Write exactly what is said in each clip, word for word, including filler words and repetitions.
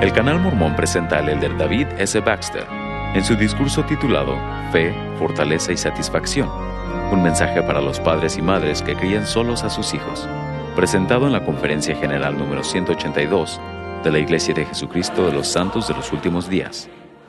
El Canal Mormón presenta al elder David S. Baxter en su discurso titulado Fe, Fortaleza y Satisfacción, un mensaje para los padres y madres que crían solos a sus hijos, presentado en la Conferencia General número ciento ochenta y dos de la Iglesia de Jesucristo de los Santos de los Últimos Días.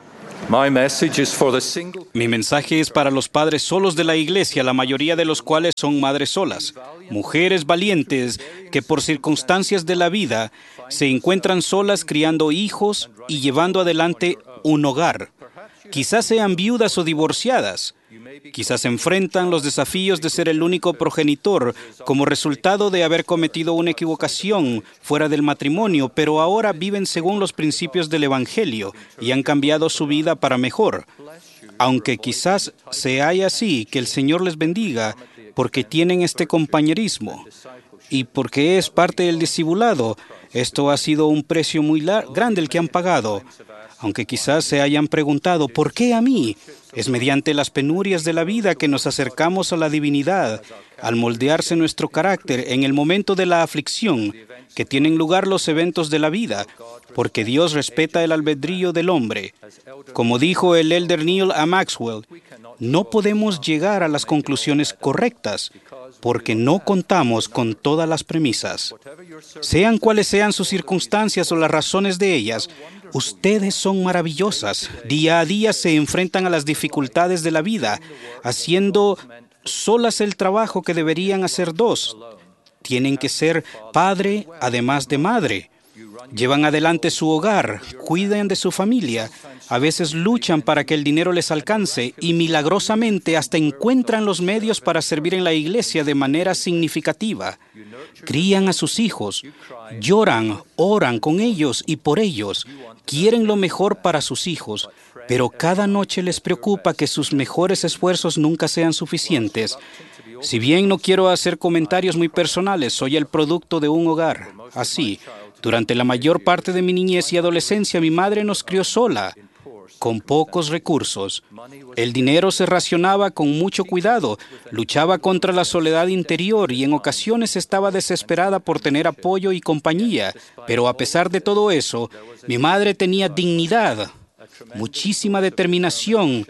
Mi mensaje es para los padres solos de la iglesia, la mayoría de los cuales son madres solas, mujeres valientes que por circunstancias de la vida se encuentran solas criando hijos y llevando adelante un hogar. Quizás sean viudas o divorciadas. Quizás enfrentan los desafíos de ser el único progenitor como resultado de haber cometido una equivocación fuera del matrimonio, pero ahora viven según los principios del Evangelio y han cambiado su vida para mejor. Aunque quizás se haya así, que el Señor les bendiga porque tienen este compañerismo y porque es parte del discipulado. Esto ha sido un precio muy grande el que han pagado. Aunque quizás se hayan preguntado, ¿por qué a mí? Es mediante las penurias de la vida que nos acercamos a la divinidad, al moldearse nuestro carácter en el momento de la aflicción, que tienen lugar los eventos de la vida, porque Dios respeta el albedrío del hombre. Como dijo el elder Neil A. Maxwell, no podemos llegar a las conclusiones correctas, porque no contamos con todas las premisas. Sean cuales sean sus circunstancias o las razones de ellas, ustedes son maravillosas. Día a día se enfrentan a las dificultades de la vida, haciendo solas el trabajo que deberían hacer dos. Tienen que ser padre además de madre. Llevan adelante su hogar, cuidan de su familia, a veces luchan para que el dinero les alcance y milagrosamente hasta encuentran los medios para servir en la iglesia de manera significativa. Crían a sus hijos, lloran, oran con ellos y por ellos, quieren lo mejor para sus hijos, pero cada noche les preocupa que sus mejores esfuerzos nunca sean suficientes. Si bien no quiero hacer comentarios muy personales, soy el producto de un hogar. Así, durante la mayor parte de mi niñez y adolescencia, mi madre nos crió sola, con pocos recursos. El dinero se racionaba con mucho cuidado, luchaba contra la soledad interior y en ocasiones estaba desesperada por tener apoyo y compañía. Pero a pesar de todo eso, mi madre tenía dignidad, muchísima determinación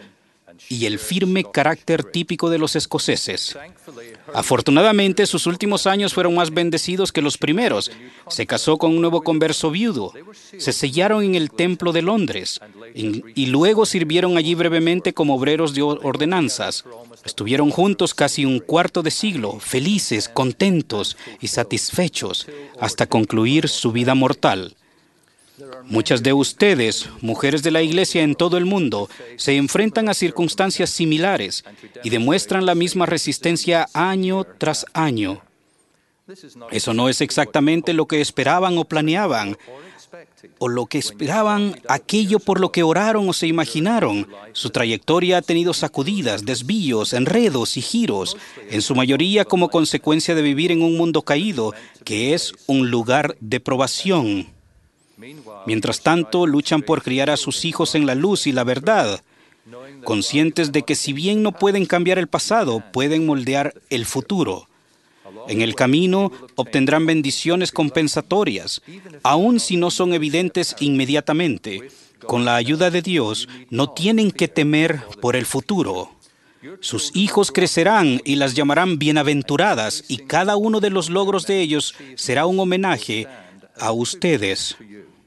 y el firme carácter típico de los escoceses. Afortunadamente, sus últimos años fueron más bendecidos que los primeros. Se casó con un nuevo converso viudo. Se sellaron en el Templo de Londres y, y luego sirvieron allí brevemente como obreros de ordenanzas. Estuvieron juntos casi un cuarto de siglo, felices, contentos y satisfechos, hasta concluir su vida mortal. Muchas de ustedes, mujeres de la iglesia en todo el mundo, se enfrentan a circunstancias similares y demuestran la misma resistencia año tras año. Eso no es exactamente lo que esperaban o planeaban, o lo que esperaban, aquello por lo que oraron o se imaginaron. Su trayectoria ha tenido sacudidas, desvíos, enredos y giros, en su mayoría como consecuencia de vivir en un mundo caído, que es un lugar de probación. Mientras tanto, luchan por criar a sus hijos en la luz y la verdad, conscientes de que si bien no pueden cambiar el pasado, pueden moldear el futuro. En el camino obtendrán bendiciones compensatorias, aun si no son evidentes inmediatamente. Con la ayuda de Dios, no tienen que temer por el futuro. Sus hijos crecerán y las llamarán bienaventuradas, y cada uno de los logros de ellos será un homenaje a ustedes.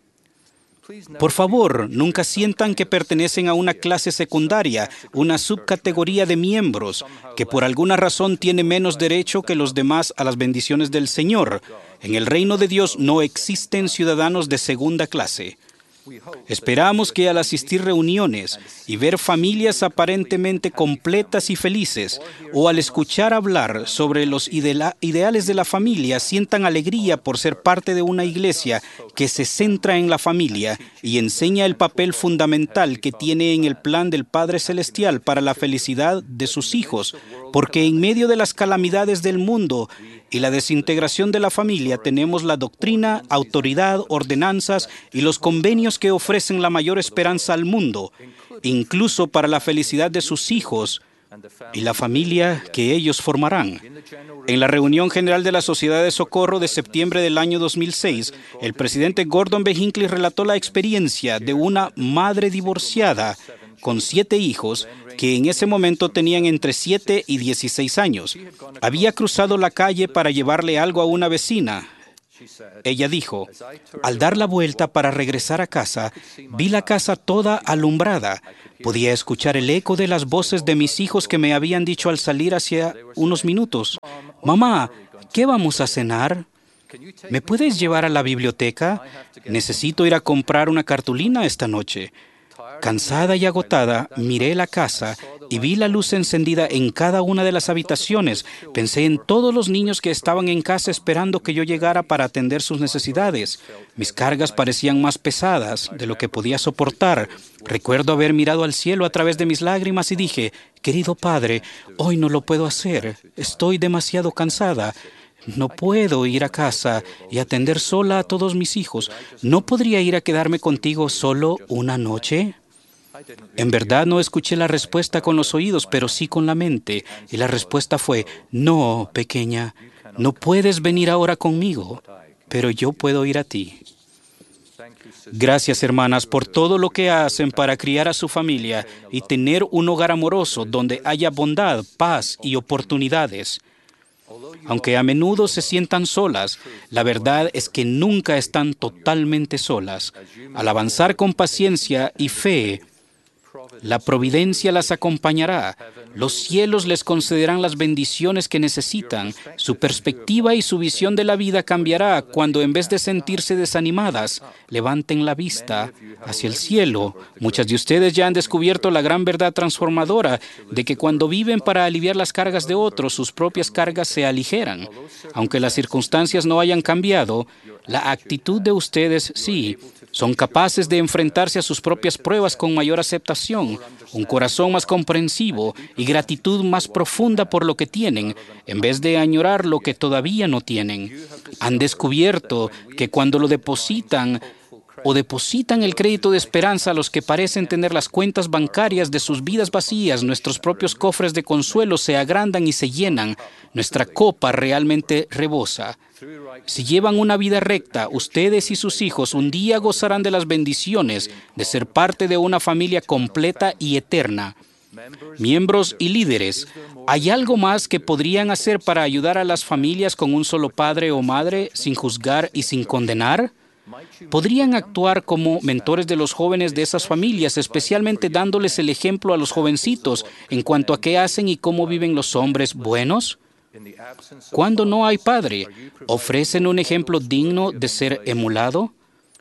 Por favor, nunca sientan que pertenecen a una clase secundaria, una subcategoría de miembros, que por alguna razón tiene menos derecho que los demás a las bendiciones del Señor. En el reino de Dios no existen ciudadanos de segunda clase. Esperamos que al asistir reuniones y ver familias aparentemente completas y felices, o al escuchar hablar sobre los ideales de la familia, sientan alegría por ser parte de una iglesia que se centra en la familia y enseña el papel fundamental que tiene en el plan del Padre Celestial para la felicidad de sus hijos, porque en medio de las calamidades del mundo y la desintegración de la familia tenemos la doctrina, autoridad, ordenanzas y los convenios que ofrecen la mayor esperanza al mundo, incluso para la felicidad de sus hijos, y la familia que ellos formarán. En la reunión general de la Sociedad de Socorro de septiembre del año dos mil seis, el presidente Gordon B. Hinckley relató la experiencia de una madre divorciada con siete hijos que en ese momento tenían entre siete y dieciséis años. Había cruzado la calle para llevarle algo a una vecina. Ella dijo, al dar la vuelta para regresar a casa, vi la casa toda alumbrada. Podía escuchar el eco de las voces de mis hijos que me habían dicho al salir hacía unos minutos, mamá, ¿qué vamos a cenar? ¿Me puedes llevar a la biblioteca? Necesito ir a comprar una cartulina esta noche. Cansada y agotada, miré la casa y vi la luz encendida en cada una de las habitaciones. Pensé en todos los niños que estaban en casa esperando que yo llegara para atender sus necesidades. Mis cargas parecían más pesadas de lo que podía soportar. Recuerdo haber mirado al cielo a través de mis lágrimas y dije, querido Padre, hoy no lo puedo hacer. Estoy demasiado cansada. No puedo ir a casa y atender sola a todos mis hijos. ¿No podría ir a quedarme contigo solo una noche? En verdad no escuché la respuesta con los oídos, pero sí con la mente. Y la respuesta fue, no, pequeña, no puedes venir ahora conmigo, pero yo puedo ir a ti. Gracias, hermanas, por todo lo que hacen para criar a su familia y tener un hogar amoroso donde haya bondad, paz y oportunidades. Aunque a menudo se sientan solas, la verdad es que nunca están totalmente solas. Al avanzar con paciencia y fe, la providencia las acompañará. Los cielos les concederán las bendiciones que necesitan. Su perspectiva y su visión de la vida cambiará cuando, en vez de sentirse desanimadas, levanten la vista hacia el cielo. Muchas de ustedes ya han descubierto la gran verdad transformadora de que cuando viven para aliviar las cargas de otros, sus propias cargas se aligeran. Aunque las circunstancias no hayan cambiado, la actitud de ustedes sí. Son capaces de enfrentarse a sus propias pruebas con mayor aceptación, un corazón más comprensivo y gratitud más profunda por lo que tienen, en vez de añorar lo que todavía no tienen. Han descubierto que cuando lo depositan o depositan el crédito de esperanza a los que parecen tener las cuentas bancarias de sus vidas vacías, nuestros propios cofres de consuelo se agrandan y se llenan. Nuestra copa realmente rebosa. Si llevan una vida recta, ustedes y sus hijos un día gozarán de las bendiciones de ser parte de una familia completa y eterna. Miembros y líderes, ¿hay algo más que podrían hacer para ayudar a las familias con un solo padre o madre sin juzgar y sin condenar? ¿Podrían actuar como mentores de los jóvenes de esas familias, especialmente dándoles el ejemplo a los jovencitos en cuanto a qué hacen y cómo viven los hombres buenos? Cuando no hay padre, ¿ofrecen un ejemplo digno de ser emulado?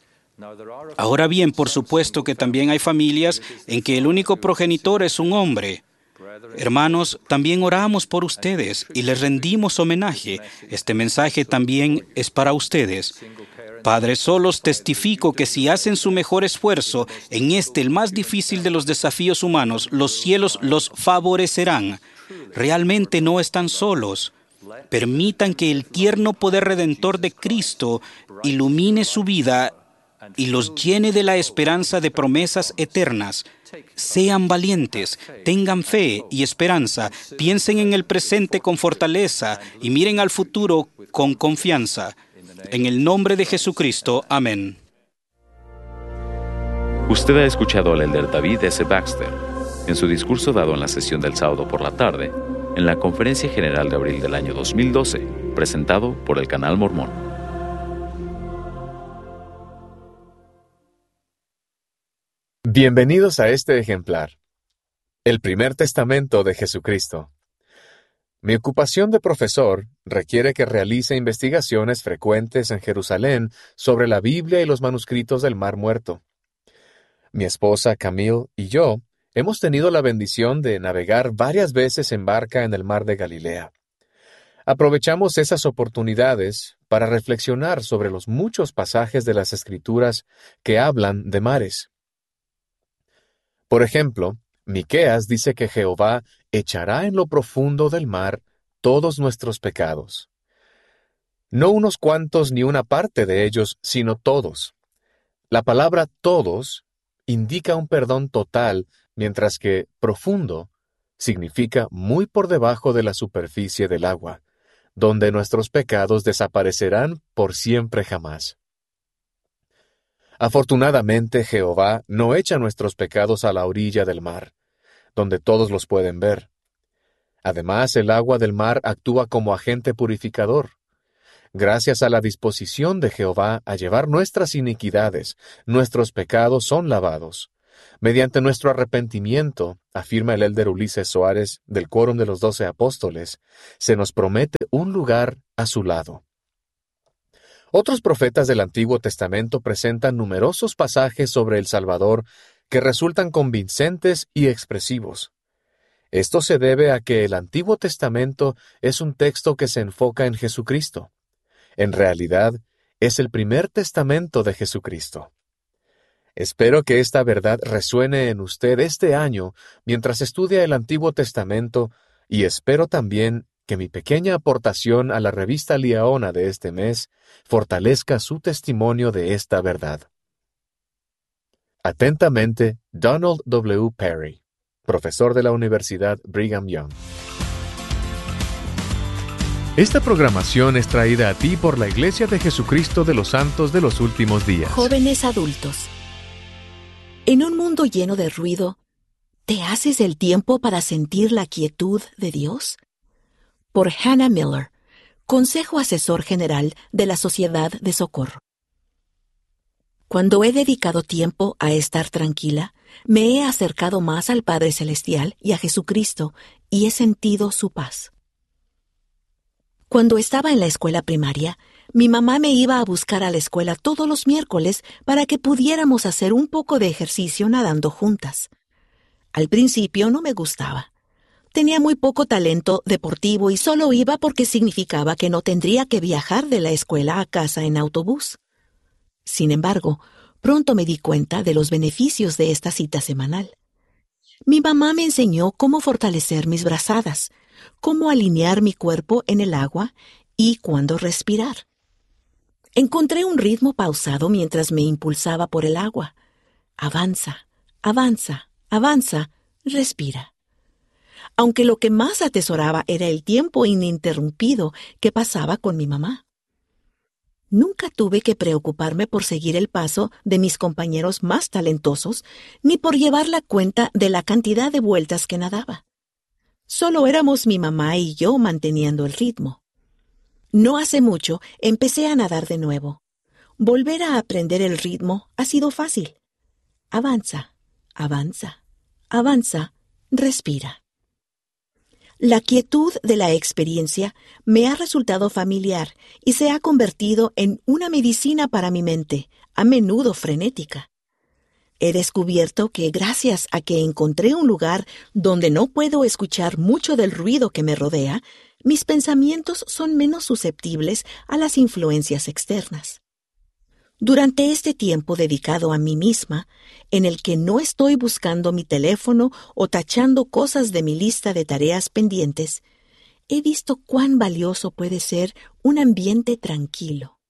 Ahora bien, por supuesto que también hay familias en que el único progenitor es un hombre. Hermanos, también oramos por ustedes y les rendimos homenaje. Este mensaje también es para ustedes. Padres solos, testifico que si hacen su mejor esfuerzo en este, el más difícil de los desafíos humanos, los cielos los favorecerán. Realmente no están solos. Permitan que el tierno poder redentor de Cristo ilumine su vida y los llene de la esperanza de promesas eternas. Sean valientes, tengan fe y esperanza, piensen en el presente con fortaleza y miren al futuro con confianza. En el nombre de Jesucristo, amén. Usted ha escuchado al elder David S. Baxter en su discurso dado en la sesión del sábado por la tarde, en la Conferencia General de abril del año dos mil doce, presentado por el Canal Mormón. Bienvenidos a este ejemplar, el primer testamento de Jesucristo. Mi ocupación de profesor requiere que realice investigaciones frecuentes en Jerusalén sobre la Biblia y los manuscritos del Mar Muerto. Mi esposa Camille y yo hemos tenido la bendición de navegar varias veces en barca en el Mar de Galilea. Aprovechamos esas oportunidades para reflexionar sobre los muchos pasajes de las Escrituras que hablan de mares. Por ejemplo, Miqueas dice que Jehová echará en lo profundo del mar todos nuestros pecados. No unos cuantos ni una parte de ellos, sino todos. La palabra todos indica un perdón total, mientras que profundo significa muy por debajo de la superficie del agua, donde nuestros pecados desaparecerán por siempre jamás. Afortunadamente, Jehová no echa nuestros pecados a la orilla del mar, donde todos los pueden ver. Además, el agua del mar actúa como agente purificador. Gracias a la disposición de Jehová a llevar nuestras iniquidades, nuestros pecados son lavados. Mediante nuestro arrepentimiento, afirma el elder Ulises Soares del Quórum de los Doce Apóstoles, se nos promete un lugar a su lado. Otros profetas del Antiguo Testamento presentan numerosos pasajes sobre el Salvador que resultan convincentes y expresivos. Esto se debe a que el Antiguo Testamento es un texto que se enfoca en Jesucristo. En realidad, es el primer testamento de Jesucristo. Espero que esta verdad resuene en usted este año mientras estudia el Antiguo Testamento, y espero también que mi pequeña aportación a la revista Liaona de este mes fortalezca su testimonio de esta verdad. Atentamente, Donald W. Perry, profesor de la Universidad Brigham Young. Esta programación es traída a ti por la Iglesia de Jesucristo de los Santos de los Últimos Días. Jóvenes adultos. En un mundo lleno de ruido, ¿te haces el tiempo para sentir la quietud de Dios? Por Hannah Miller, Consejo Asesor General de la Sociedad de Socorro. Cuando he dedicado tiempo a estar tranquila, me he acercado más al Padre Celestial y a Jesucristo y he sentido su paz. Cuando estaba en la escuela primaria, mi mamá me iba a buscar a la escuela todos los miércoles para que pudiéramos hacer un poco de ejercicio nadando juntas. Al principio no me gustaba. Tenía muy poco talento deportivo y solo iba porque significaba que no tendría que viajar de la escuela a casa en autobús. Sin embargo, pronto me di cuenta de los beneficios de esta cita semanal. Mi mamá me enseñó cómo fortalecer mis brazadas, cómo alinear mi cuerpo en el agua y cuándo respirar. Encontré un ritmo pausado mientras me impulsaba por el agua. Avanza, avanza, avanza, respira. Aunque lo que más atesoraba era el tiempo ininterrumpido que pasaba con mi mamá. Nunca tuve que preocuparme por seguir el paso de mis compañeros más talentosos, ni por llevar la cuenta de la cantidad de vueltas que nadaba. Solo éramos mi mamá y yo manteniendo el ritmo. No hace mucho empecé a nadar de nuevo. Volver a aprender el ritmo ha sido fácil. Avanza, avanza, avanza, respira. La quietud de la experiencia me ha resultado familiar y se ha convertido en una medicina para mi mente, a menudo frenética. He descubierto que gracias a que encontré un lugar donde no puedo escuchar mucho del ruido que me rodea, mis pensamientos son menos susceptibles a las influencias externas. Durante este tiempo dedicado a mí misma, en el que no estoy buscando mi teléfono o tachando cosas de mi lista de tareas pendientes, he visto cuán valioso puede ser un ambiente tranquilo.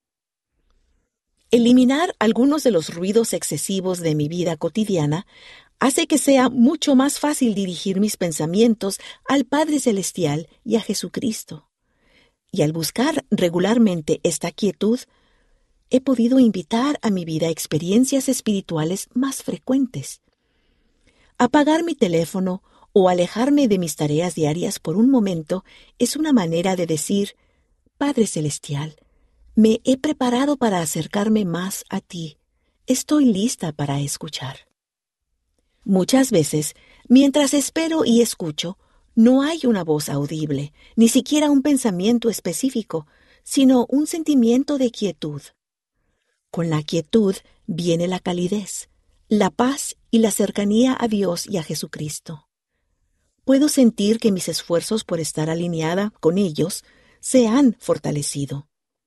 Eliminar algunos de los ruidos excesivos de mi vida cotidiana hace que sea mucho más fácil dirigir mis pensamientos al Padre Celestial y a Jesucristo. Y al buscar regularmente esta quietud, he podido invitar a mi vida experiencias espirituales más frecuentes. Apagar mi teléfono o alejarme de mis tareas diarias por un momento es una manera de decir: Padre Celestial, me he preparado para acercarme más a ti. Estoy lista para escuchar. Muchas veces, mientras espero y escucho, no hay una voz audible, ni siquiera un pensamiento específico, sino un sentimiento de quietud. Con la quietud viene la calidez, la paz y la cercanía a Dios y a Jesucristo. Puedo sentir que mis esfuerzos por estar alineada con ellos se han fortalecido.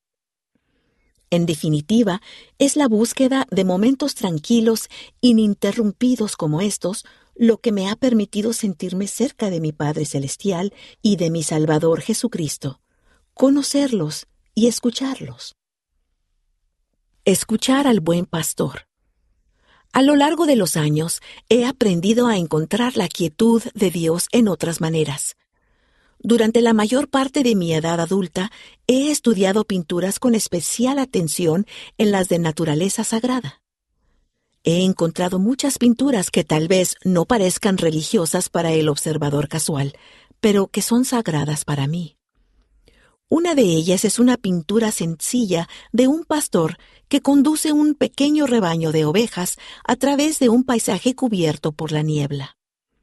En definitiva, es la búsqueda de momentos tranquilos, ininterrumpidos como estos, lo que me ha permitido sentirme cerca de mi Padre Celestial y de mi Salvador Jesucristo, conocerlos y escucharlos. Escuchar al buen pastor. A lo largo de los años, he aprendido a encontrar la quietud de Dios en otras maneras. Durante la mayor parte de mi edad adulta, he estudiado pinturas con especial atención en las de naturaleza sagrada. He encontrado muchas pinturas que tal vez no parezcan religiosas para el observador casual, pero que son sagradas para mí. Una de ellas es una pintura sencilla de un pastor que conduce un pequeño rebaño de ovejas a través de un paisaje cubierto por la niebla.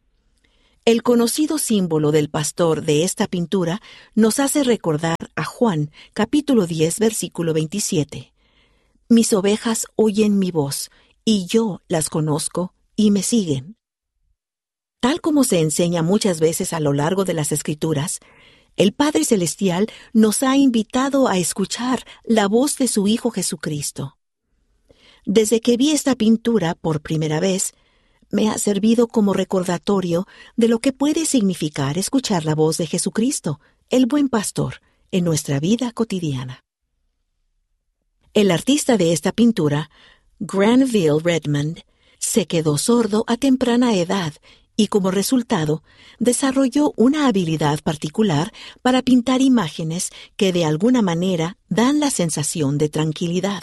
El conocido símbolo del pastor de esta pintura nos hace recordar a Juan, capítulo diez, versículo veintisiete. Mis ovejas oyen mi voz, y yo las conozco y me siguen. Tal como se enseña muchas veces a lo largo de las Escrituras, el Padre Celestial nos ha invitado a escuchar la voz de su Hijo Jesucristo. Desde que vi esta pintura por primera vez, me ha servido como recordatorio de lo que puede significar escuchar la voz de Jesucristo, el buen pastor, en nuestra vida cotidiana. El artista de esta pintura, Granville Redmond, se quedó sordo a temprana edad y como resultado desarrolló una habilidad particular para pintar imágenes que de alguna manera dan la sensación de tranquilidad.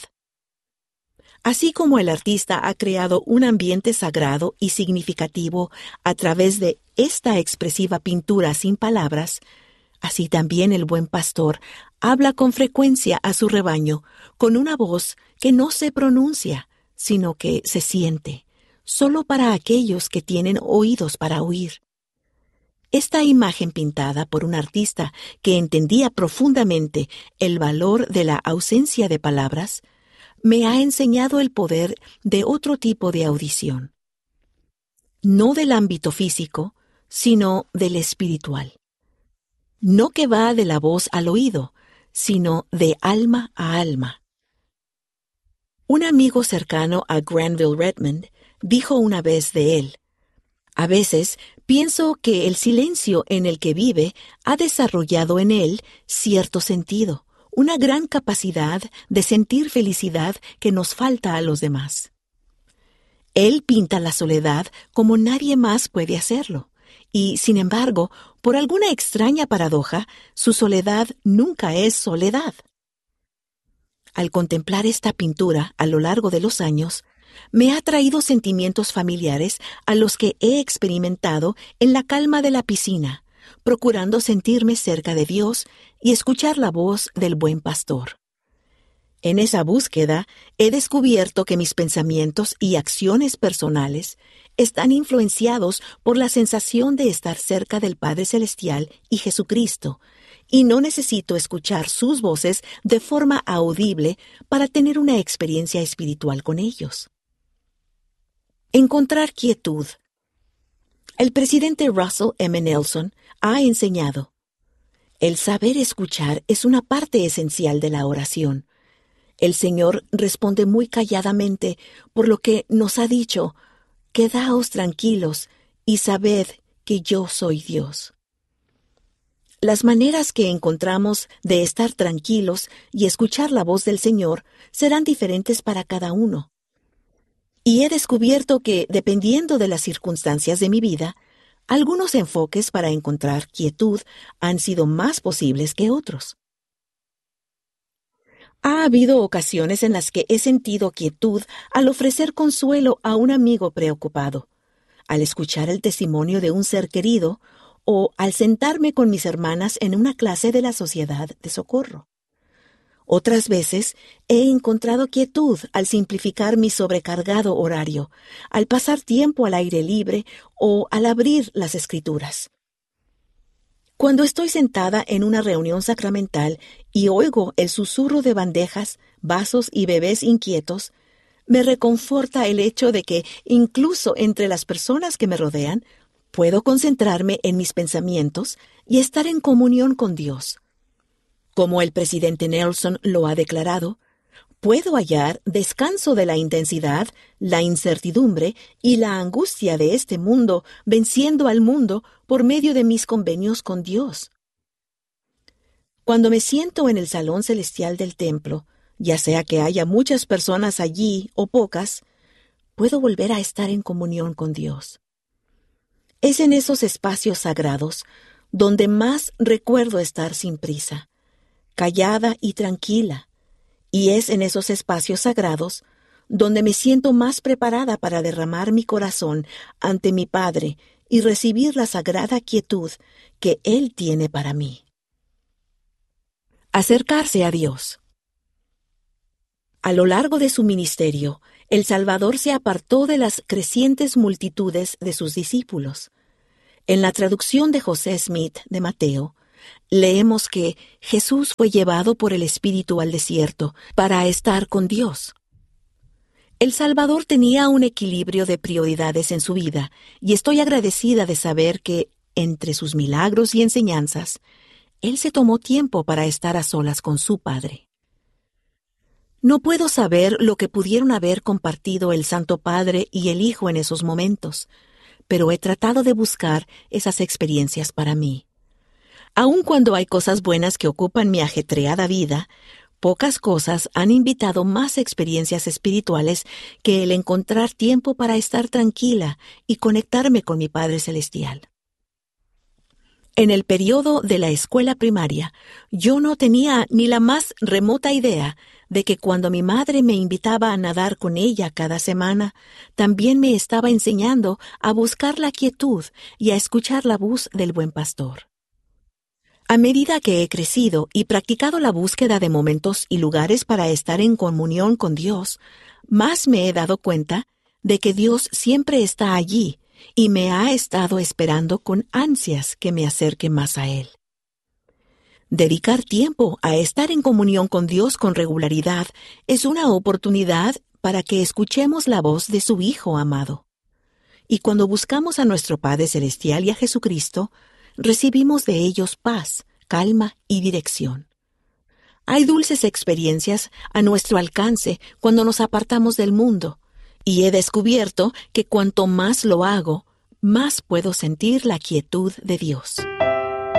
Así como el artista ha creado un ambiente sagrado y significativo a través de esta expresiva pintura sin palabras, así también el buen pastor habla con frecuencia a su rebaño con una voz que no se pronuncia, sino que se siente, solo para aquellos que tienen oídos para oír. Esta imagen pintada por un artista que entendía profundamente el valor de la ausencia de palabras, me ha enseñado el poder de otro tipo de audición. No del ámbito físico, sino del espiritual. No que va de la voz al oído, sino de alma a alma. Un amigo cercano a Granville Redmond dijo una vez de él: a veces pienso que el silencio en el que vive ha desarrollado en él cierto sentido, una gran capacidad de sentir felicidad que nos falta a los demás. Él pinta la soledad como nadie más puede hacerlo, y, sin embargo, por alguna extraña paradoja, su soledad nunca es soledad. Al contemplar esta pintura a lo largo de los años, me ha traído sentimientos familiares a los que he experimentado en la calma de la piscina, procurando sentirme cerca de Dios y escuchar la voz del buen pastor. En esa búsqueda he descubierto que mis pensamientos y acciones personales están influenciados por la sensación de estar cerca del Padre Celestial y Jesucristo, y no necesito escuchar sus voces de forma audible para tener una experiencia espiritual con ellos. Encontrar quietud. El presidente Russell M. Nelson ha enseñado: el saber escuchar es una parte esencial de la oración. El Señor responde muy calladamente, por lo que nos ha dicho: quedaos tranquilos y sabed que yo soy Dios. Las maneras que encontramos de estar tranquilos y escuchar la voz del Señor serán diferentes para cada uno. Y he descubierto que, dependiendo de las circunstancias de mi vida, algunos enfoques para encontrar quietud han sido más posibles que otros. Ha habido ocasiones en las que he sentido quietud al ofrecer consuelo a un amigo preocupado, al escuchar el testimonio de un ser querido o al sentarme con mis hermanas en una clase de la Sociedad de Socorro. Otras veces he encontrado quietud al simplificar mi sobrecargado horario, al pasar tiempo al aire libre o al abrir las Escrituras. Cuando estoy sentada en una reunión sacramental y oigo el susurro de bandejas, vasos y bebés inquietos, me reconforta el hecho de que, incluso entre las personas que me rodean, puedo concentrarme en mis pensamientos y estar en comunión con Dios. Como el presidente Nelson lo ha declarado, puedo hallar descanso de la intensidad, la incertidumbre y la angustia de este mundo, venciendo al mundo por medio de mis convenios con Dios. Cuando me siento en el salón celestial del templo, ya sea que haya muchas personas allí o pocas, puedo volver a estar en comunión con Dios. Es en esos espacios sagrados donde más recuerdo estar sin prisa, callada y tranquila, y es en esos espacios sagrados donde me siento más preparada para derramar mi corazón ante mi Padre y recibir la sagrada quietud que Él tiene para mí. Acercarse a Dios. A lo largo de su ministerio, el Salvador se apartó de las crecientes multitudes de sus discípulos. En la traducción de José Smith de Mateo, leemos que Jesús fue llevado por el Espíritu al desierto para estar con Dios. El Salvador tenía un equilibrio de prioridades en su vida, y estoy agradecida de saber que, entre sus milagros y enseñanzas, Él se tomó tiempo para estar a solas con su Padre. No puedo saber lo que pudieron haber compartido el Santo Padre y el Hijo en esos momentos, pero he tratado de buscar esas experiencias para mí. Aun cuando hay cosas buenas que ocupan mi ajetreada vida, pocas cosas han invitado más experiencias espirituales que el encontrar tiempo para estar tranquila y conectarme con mi Padre Celestial. En el periodo de la escuela primaria, yo no tenía ni la más remota idea de que cuando mi madre me invitaba a nadar con ella cada semana, también me estaba enseñando a buscar la quietud y a escuchar la voz del buen pastor. A medida que he crecido y practicado la búsqueda de momentos y lugares para estar en comunión con Dios, más me he dado cuenta de que Dios siempre está allí y me ha estado esperando con ansias que me acerque más a Él. Dedicar tiempo a estar en comunión con Dios con regularidad es una oportunidad para que escuchemos la voz de su Hijo amado. Y cuando buscamos a nuestro Padre Celestial y a Jesucristo, recibimos de ellos paz, calma y dirección. Hay dulces experiencias a nuestro alcance cuando nos apartamos del mundo, y he descubierto que cuanto más lo hago, más puedo sentir la quietud de Dios.